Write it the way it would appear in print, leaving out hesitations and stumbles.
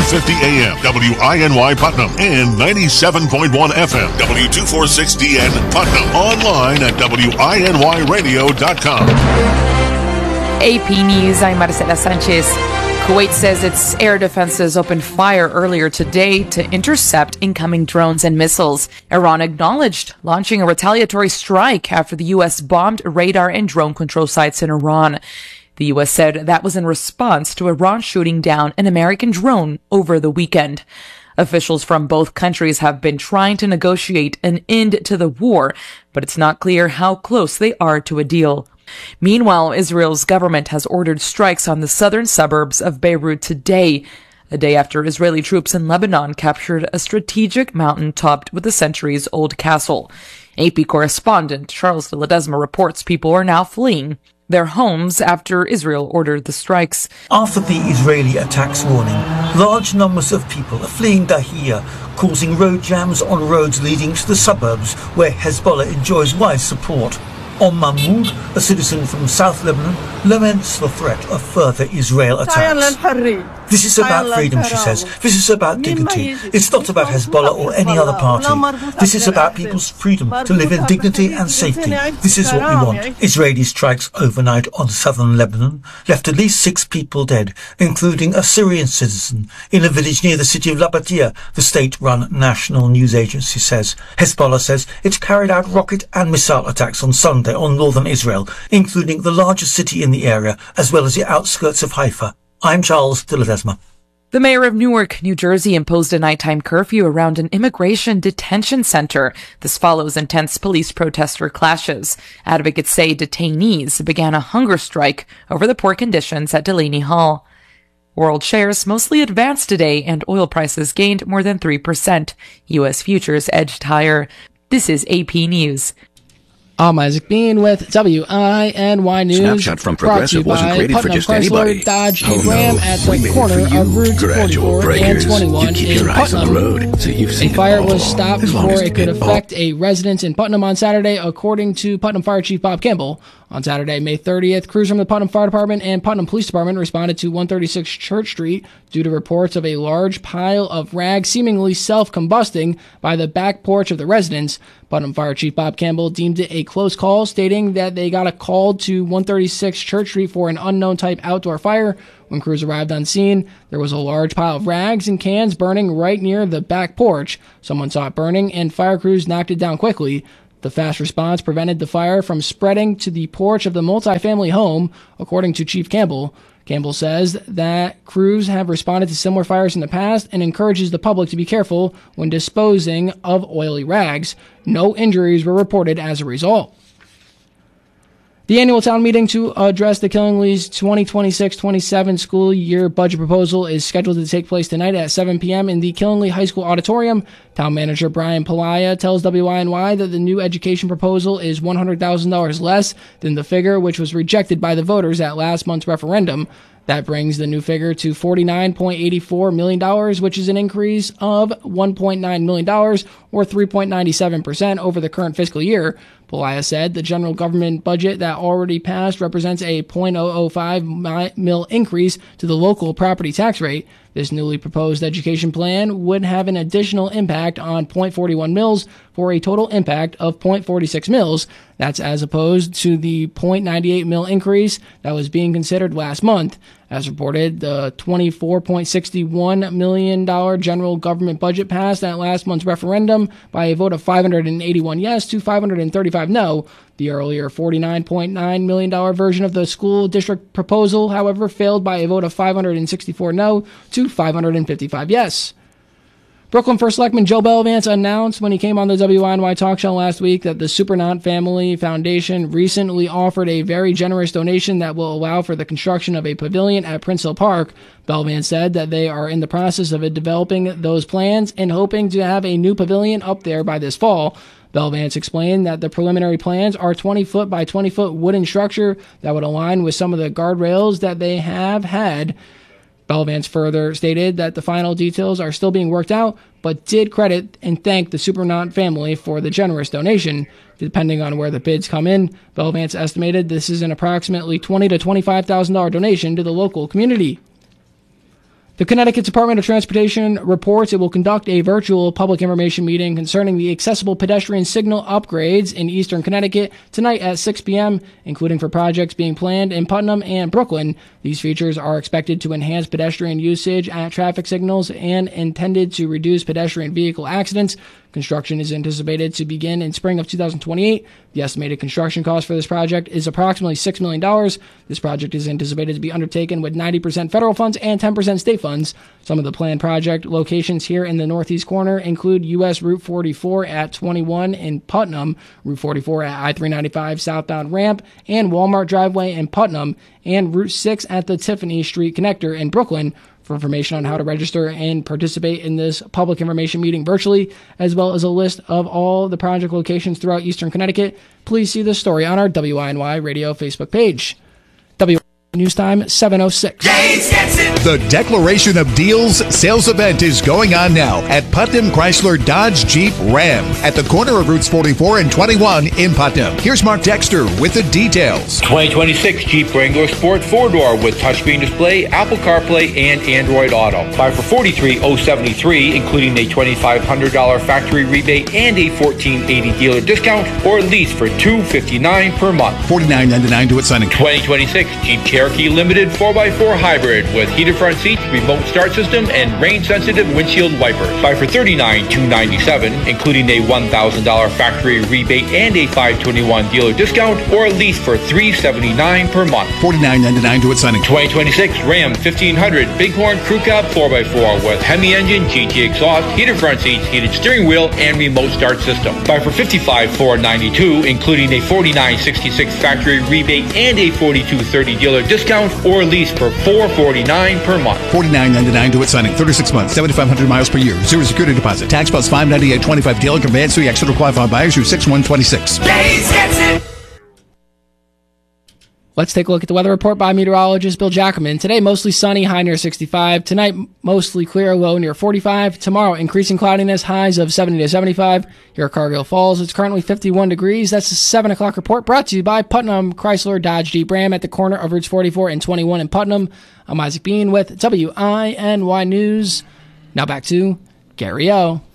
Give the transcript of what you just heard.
1250 AM, WINY Putnam, and 97.1 FM, W246DN Putnam. Online at WINYradio.com. AP News, I'm Marcela Sanchez. Kuwait says its air defenses opened fire earlier today to intercept incoming drones and missiles. Iran acknowledged launching a retaliatory strike after the U.S. bombed radar and drone control sites in Iran. The U.S. said that was in response to Iran shooting down an American drone over the weekend. Officials from both countries have been trying to negotiate an end to the war, but it's not clear how close they are to a deal. Meanwhile, Israel's government has ordered strikes on the southern suburbs of Beirut today, a day after Israeli troops in Lebanon captured a strategic mountain topped with a centuries-old castle. AP correspondent Charles de Ledesma reports people are now fleeing their homes after Israel ordered the strikes. After the Israeli attacks warning, large numbers of people are fleeing Dahia, causing road jams on roads leading to the suburbs where Hezbollah enjoys wide support. Mahmoud, a citizen from South Lebanon, laments the threat of further Israel attacks. This is about freedom, she says. This is about dignity. It's not about Hezbollah or any other party. This is about people's freedom to live in dignity and safety. This is what we want. Israeli strikes overnight on southern Lebanon left at least 6 people dead, including a Syrian citizen in a village near the city of Labatia, the state-run national news agency says. Hezbollah says it carried out rocket and missile attacks on Sunday on northern Israel, including the largest city in the area, as well as the outskirts of Haifa. I'm Charles de Ledesma. The mayor of Newark, New Jersey, imposed a nighttime curfew around an immigration detention center. This follows intense police-protester clashes. Advocates say detainees began a hunger strike over the poor conditions at Delaney Hall. World shares mostly advanced today, and oil prices gained more than 3%. U.S. futures edged higher. This is AP News. I'm Isaac Bean with WINY News. Snapshot from Progressive wasn't created for just anybody. Dodge Ram at the corner of Routes 44 and 21 in Putnam. A fire was stopped before it could affect a residence in Putnam on Saturday, according to Putnam Fire Chief Bob Campbell. On Saturday, May 30th, crews from the Putnam Fire Department and Putnam Police Department responded to 136 Church Street due to reports of a large pile of rags seemingly self-combusting by the back porch of the residence. Putnam Fire Chief Bob Campbell deemed it a close call, stating that they got a call to 136 Church Street for an unknown type outdoor fire. When crews arrived on scene, there was a large pile of rags and cans burning right near the back porch. Someone saw it burning, and fire crews knocked it down quickly. The fast response prevented the fire from spreading to the porch of the multifamily home, according to Chief Campbell. Campbell says that crews have responded to similar fires in the past and encourages the public to be careful when disposing of oily rags. No injuries were reported as a result. The annual town meeting to address the Killingly's 2026-27 school year budget proposal is scheduled to take place tonight at 7 p.m. in the Killingly High School auditorium. Town manager Brian Palaya tells WINY that the new education proposal is $100,000 less than the figure which was rejected by the voters at last month's referendum. That brings the new figure to $49.84 million, which is an increase of $1.9 million, or 3.97% over the current fiscal year. Palaya said the general government budget that already passed represents a $0.005 mil increase to the local property tax rate. This newly proposed education plan would have an additional impact on 0.41 mils for a total impact of 0.46 mils. That's as opposed to the 0.98 mil increase that was being considered last month. As reported, the $24.61 million general government budget passed at last month's referendum by a vote of 581 yes to 535 no. The earlier $49.9 million version of the school district proposal, however, failed by a vote of 564 no to 555 yes. Brooklyn First Selectman Joe Bellavance announced when he came on the WINY talk show last week that the Supernant Family Foundation recently offered a very generous donation that will allow for the construction of a pavilion at Prince Hill Park. Bellavance said that they are in the process of developing those plans and hoping to have a new pavilion up there by this fall. Bellavance explained that the preliminary plans are 20-foot by 20-foot wooden structure that would align with some of the guardrails that they have had. Bellavance further stated that the final details are still being worked out, but did credit and thank the Supernant family for the generous donation. Depending on where the bids come in, Bellavance estimated this is an approximately $20,000 to $25,000 donation to the local community. The Connecticut Department of Transportation reports it will conduct a virtual public information meeting concerning the accessible pedestrian signal upgrades in eastern Connecticut tonight at 6 p.m., including for projects being planned in Putnam and Brooklyn. These features are expected to enhance pedestrian usage at traffic signals and intended to reduce pedestrian vehicle accidents. Construction is anticipated to begin in spring of 2028. The estimated construction cost for this project is approximately $6 million. This project is anticipated to be undertaken with 90% federal funds and 10% state funds. Some of the planned project locations here in the northeast corner include U.S. Route 44 at 21 in Putnam, Route 44 at I-395 southbound ramp, and Walmart driveway in Putnam, and Route 6 at the Tiffany Street connector in Brooklyn. For information on how to register and participate in this public information meeting virtually, as well as a list of all the project locations throughout eastern Connecticut, please see this story on our WINY Radio Facebook page. News time 7:06. The Declaration of Deals sales event is going on now at Putnam Chrysler Dodge Jeep Ram at the corner of Routes 44 and 21 in Putnam. Here's Mark Dexter with the details. 2026 Jeep Wrangler Sport 4-door with touchscreen display, Apple CarPlay, and Android Auto. Buy for $43,073, including a $2,500 factory rebate and a $1,480 dealer discount, or lease for $259 per month. $49.99 to its signing. 2026 Jeep Cherokee Limited 4x4 Hybrid with heated front seats, remote start system, and rain-sensitive windshield wipers. Buy for $39,297, including a $1,000 factory rebate and a $521 dealer discount, or a lease for $379 per month. $49.99 to its signing. 2026 Ram 1500 Bighorn Crew Cab 4x4 with Hemi engine, GT exhaust, heated front seats, heated steering wheel, and remote start system. Buy for $55,492, including a $49.66 factory rebate and a $42.30 dealer discount, or lease for $449 per month. $49.99 to its signing. 36 months, 7,500 miles per year. Zero security deposit. Tax plus $598.25. Dealer conveyance 3 extra qualified buyers through 6/126. Let's take a look at the weather report by meteorologist Bill Jackelman. Today, mostly sunny, high near 65. Tonight, mostly clear, low near 45. Tomorrow, increasing cloudiness, highs of 70 to 75. Here at Cargill Falls, it's currently 51 degrees. That's the 7 o'clock report brought to you by Putnam Chrysler Dodge Jeep Ram at the corner of Routes 44 and 21 in Putnam. I'm Isaac Bean with WINY News. Now back to Gary O.